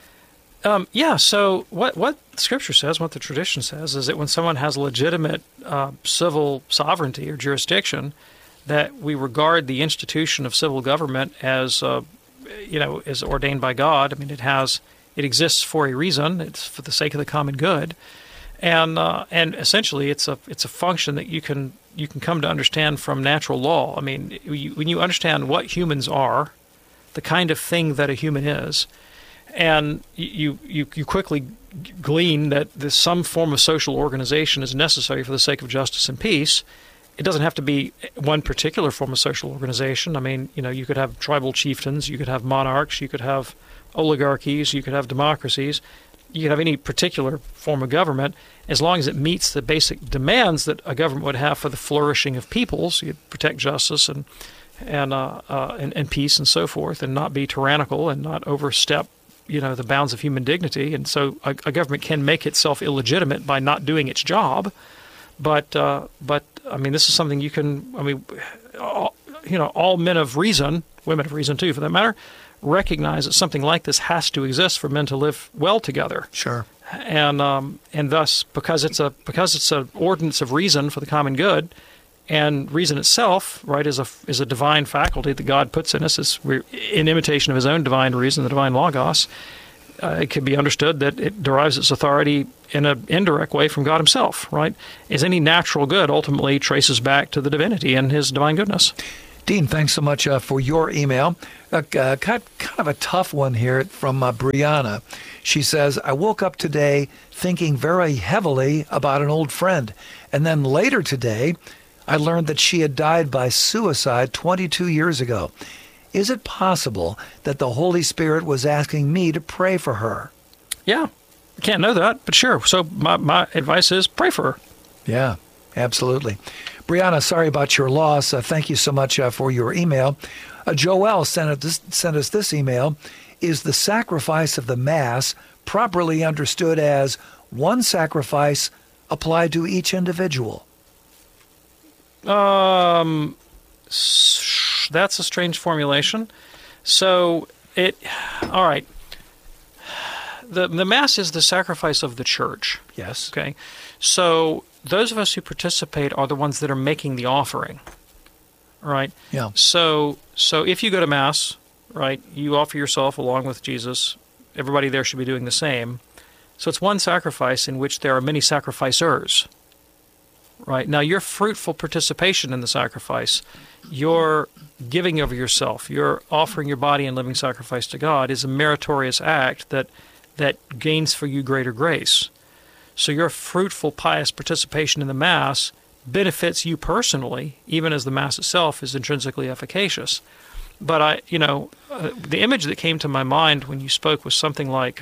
So what Scripture says, what the tradition says, is that when someone has legitimate civil sovereignty or jurisdiction, that we regard the institution of civil government as, is ordained by God. I mean, it exists for a reason. It's for the sake of the common good. And essentially, it's a function that you can come to understand from natural law. I mean, when you understand what humans are, the kind of thing that a human is, and you quickly glean that some form of social organization is necessary for the sake of justice and peace. It doesn't have to be one particular form of social organization. I mean, you could have tribal chieftains, you could have monarchs, you could have oligarchies, you could have democracies. You can have any particular form of government as long as it meets the basic demands that a government would have for the flourishing of peoples. You protect justice and peace and so forth, and not be tyrannical and not overstep, the bounds of human dignity. And so a government can make itself illegitimate by not doing its job. But I mean, this is something you can. I mean, all men of reason, women of reason too, for that matter, recognize that something like this has to exist for men to live well together. Sure. and thus because it's an ordinance of reason for the common good, and reason itself, right, is a divine faculty that God puts in us. We're in imitation of His own divine reason, the divine logos. It can be understood that it derives its authority in an indirect way from God Himself, right? As any natural good ultimately traces back to the divinity and His divine goodness. Dean, thanks so much for your email. Kind of a tough one here from Brianna. She says, I woke up today thinking very heavily about an old friend, and then later today, I learned that she had died by suicide 22 years ago. Is it possible that the Holy Spirit was asking me to pray for her? Yeah, I can't know that, but sure. So my advice is pray for her. Yeah, absolutely. Brianna, sorry about your loss. Thank you so much for your email. Joel sent us this email. Is the sacrifice of the Mass properly understood as one sacrifice applied to each individual? That's a strange formulation. So all right. The Mass is the sacrifice of the Church. Yes. Okay. So those of us who participate are the ones that are making the offering. Right? Yeah. So if you go to Mass, right, you offer yourself along with Jesus. Everybody there should be doing the same. So it's one sacrifice in which there are many sacrificers. Right? Now, your fruitful participation in the sacrifice, your giving of yourself, your offering your body and living sacrifice to God is a meritorious act that gains for you greater grace. So your fruitful, pious participation in the Mass benefits you personally, even as the Mass itself is intrinsically efficacious. But the image that came to my mind when you spoke was something like,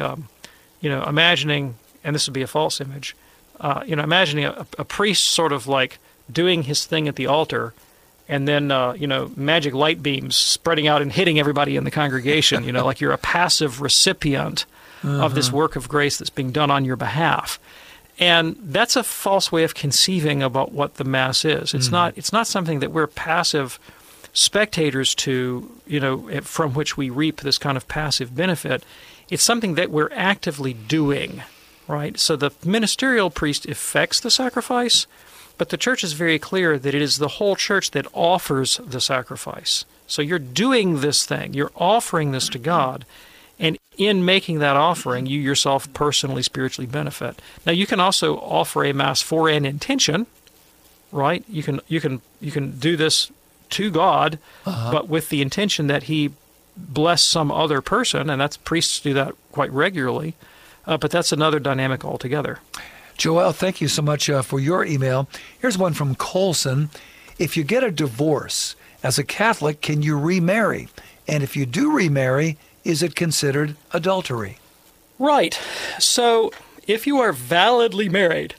imagining, and this would be a false image, imagining a priest sort of like doing his thing at the altar, and then, magic light beams spreading out and hitting everybody in the congregation, like you're a passive recipient of this work of grace that's being done on your behalf. And that's a false way of conceiving about what the Mass is. It's not something that we're passive spectators to, from which we reap this kind of passive benefit. It's something that we're actively doing, right? So the ministerial priest effects the sacrifice, but the Church is very clear that it is the whole Church that offers the sacrifice. So you're doing this thing, you're offering this to God, and in making that offering, you yourself personally, spiritually benefit. Now, you can also offer a Mass for an intention, right? You can do this to God, but with the intention that He bless some other person, and priests do that quite regularly. But that's another dynamic altogether. Joel, thank you so much for your email. Here's one from Colson. If you get a divorce, as a Catholic, can you remarry? And if you do remarry, is it considered adultery? Right. So if you are validly married,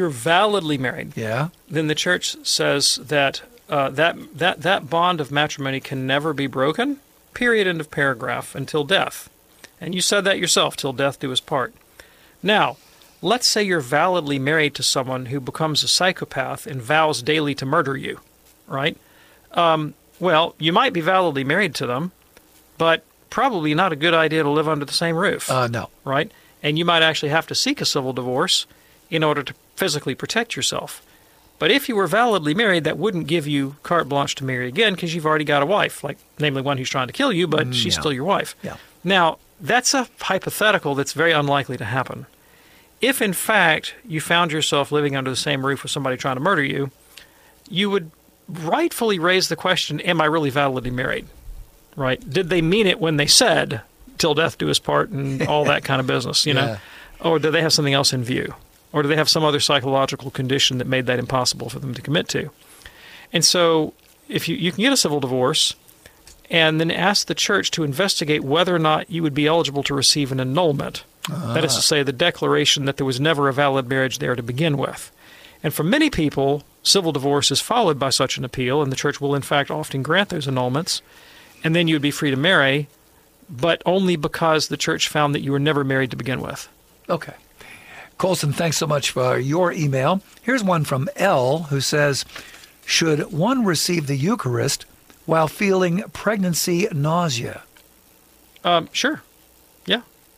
yeah, then the Church says that that bond of matrimony can never be broken, period, end of paragraph, until death. And you said that yourself, till death do us part. Now, let's say you're validly married to someone who becomes a psychopath and vows daily to murder you, right? Well, you might be validly married to them, but probably not a good idea to live under the same roof. No. Right? And you might actually have to seek a civil divorce in order to physically protect yourself. But if you were validly married, that wouldn't give you carte blanche to marry again because you've already got a wife, like namely one who's trying to kill you, but she's still your wife. Yeah. Now, that's a hypothetical that's very unlikely to happen. If, in fact, you found yourself living under the same roof with somebody trying to murder you, you would rightfully raise the question, am I really validly married? Right? Did they mean it when they said, till death do us part and all that kind of business, you know? Or did they have something else in view? Or do they have some other psychological condition that made that impossible for them to commit to? And so if you can get a civil divorce and then ask the Church to investigate whether or not you would be eligible to receive an annulment. That is to say, the declaration that there was never a valid marriage there to begin with. And for many people, civil divorce is followed by such an appeal, and the Church will in fact often grant those annulments, and then you would be free to marry, but only because the Church found that you were never married to begin with. Okay. Colson, thanks so much for your email. Here's one from L, who says, should one receive the Eucharist while feeling pregnancy nausea? Sure. Yeah.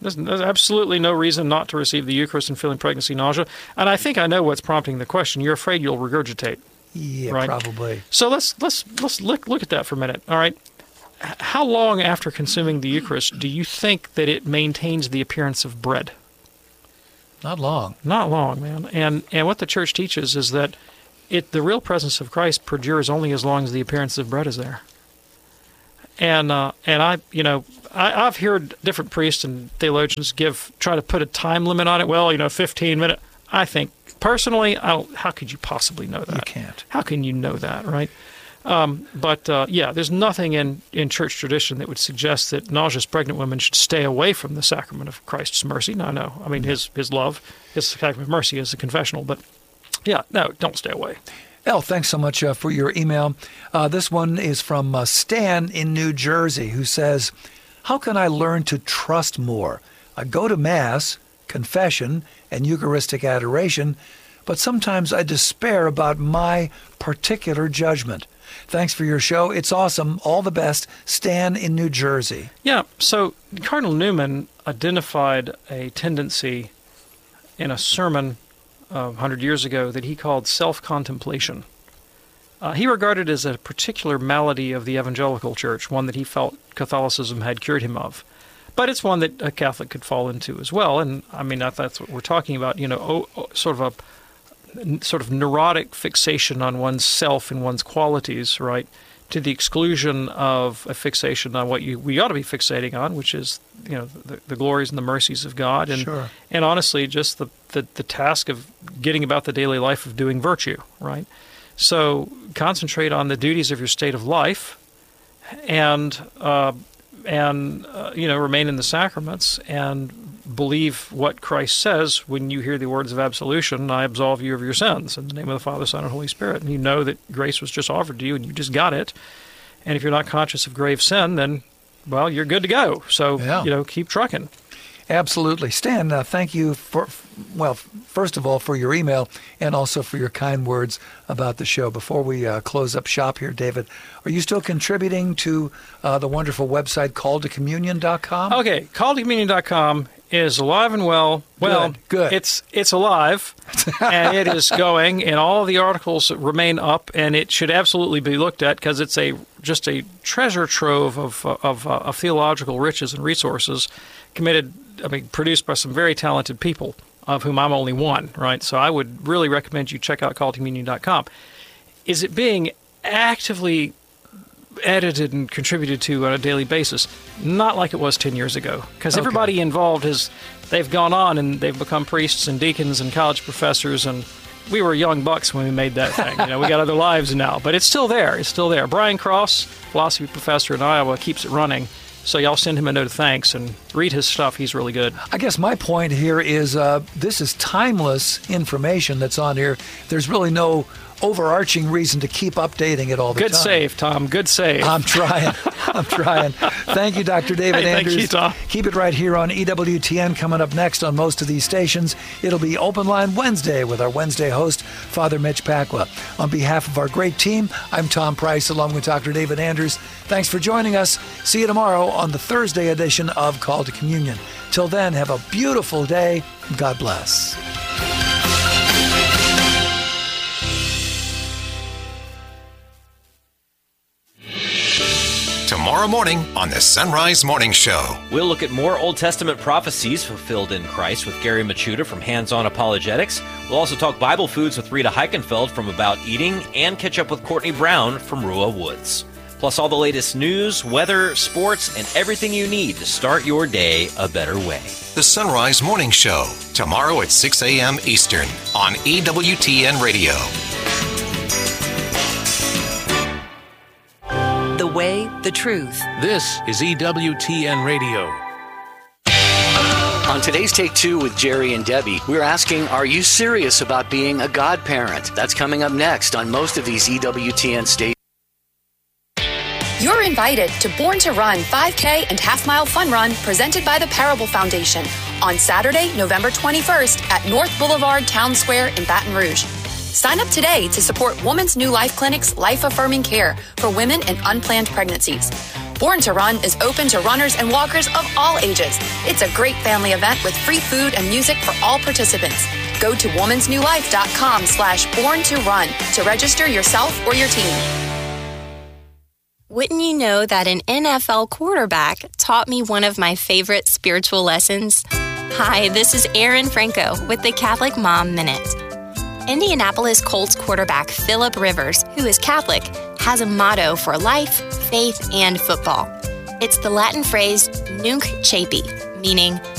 There's absolutely no reason not to receive the Eucharist and feeling pregnancy nausea. And I think I know what's prompting the question. You're afraid you'll regurgitate. Yeah, right? Probably. So let's look at that for a minute. All right. How long after consuming the Eucharist do you think that it maintains the appearance of bread? Not long. Not long, man. And what the Church teaches is that the real presence of Christ perdures only as long as the appearance of bread is there. And I've heard different priests and theologians try to put a time limit on it. Well, 15 minutes. I think personally, how could you possibly know that? You can't. How can you know that, right? But there's nothing in church tradition that would suggest that nauseous pregnant women should stay away from the sacrament of Christ's mercy. No. I mean, his love, his sacrament of mercy is the confessional. But, don't stay away. El, thanks so much for your email. This one is from Stan in New Jersey, who says, how can I learn to trust more? I go to Mass, confession, and Eucharistic adoration, but sometimes I despair about my particular judgment. Thanks for your show. It's awesome. All the best. Stan in New Jersey. Yeah, so Cardinal Newman identified a tendency in a sermon 100 years ago that he called self-contemplation. He regarded it as a particular malady of the evangelical church, one that he felt Catholicism had cured him of. But it's one that a Catholic could fall into as well. And I mean, that's what we're talking about, sort of neurotic fixation on one's self and one's qualities, right, to the exclusion of a fixation on what we ought to be fixating on, which is, the glories and the mercies of God. And, sure. And honestly, just the task of getting about the daily life of doing virtue, right? So concentrate on the duties of your state of life and remain in the sacraments and believe what Christ says when you hear the words of absolution, I absolve you of your sins in the name of the Father, Son, and Holy Spirit. And you know that grace was just offered to you and you just got it. And if you're not conscious of grave sin, then, well, you're good to go. So, keep trucking. Absolutely. Stan, thank you first of all, for your email and also for your kind words about the show. Before we close up shop here, David, are you still contributing to the wonderful website calledtocommunion.com? Okay, calledtocommunion.com is alive and well. Well, good. It's alive, and it is going, and all of the articles remain up, and it should absolutely be looked at because it's just a treasure trove of theological riches and resources produced by some very talented people, of whom I'm only one, right? So I would really recommend you check out calledtocommunion.com. Is it being actively edited and contributed to on a daily basis? Not like it was 10 years ago, because everybody involved they've gone on and they've become priests and deacons and college professors, and we were young bucks when we made that thing. We got other lives now, but it's still there. It's still there. Brian Cross, philosophy professor in Iowa, keeps it running. So y'all send him a note of thanks and read his stuff. He's really good. I guess my point here is this is timeless information that's on here. There's really no overarching reason to keep updating it all the time. Good save, Tom. Good save. I'm trying. Thank you, Dr. David Anders. Thank you, Tom. Keep it right here on EWTN. Coming up next on most of these stations, it'll be Open Line Wednesday with our Wednesday host, Father Mitch Pacwa. On behalf of our great team, I'm Tom Price along with Dr. David Anders. Thanks for joining us. See you tomorrow on the Thursday edition of Call to Communion. Till then, have a beautiful day. God bless. Tomorrow morning on the Sunrise Morning Show. We'll look at more Old Testament prophecies fulfilled in Christ with Gary Machuda from Hands On Apologetics. We'll also talk Bible foods with Rita Heichenfeld from About Eating and catch up with Courtney Brown from Rua Woods. Plus all the latest news, weather, sports, and everything you need to start your day a better way. The Sunrise Morning Show, tomorrow at 6 a.m. Eastern on EWTN Radio. The way, the truth. This is EWTN Radio. On today's Take Two with Jerry and Debbie, we're asking, are you serious about being a godparent? That's coming up next on most of these EWTN stations. You're invited to Born to Run 5K and Half Mile Fun Run presented by the Parable Foundation on Saturday, November 21st at North Boulevard Town Square in Baton Rouge. Sign up today to support Woman's New Life Clinic's life-affirming care for women in unplanned pregnancies. Born to Run is open to runners and walkers of all ages. It's a great family event with free food and music for all participants. Go to womansnewlife.com/born-to-run to register yourself or your team. Wouldn't you know that an NFL quarterback taught me one of my favorite spiritual lessons? Hi, this is Erin Franco with the Catholic Mom Minute. Indianapolis Colts quarterback Phillip Rivers, who is Catholic, has a motto for life, faith, and football. It's the Latin phrase Nunc Caepi, meaning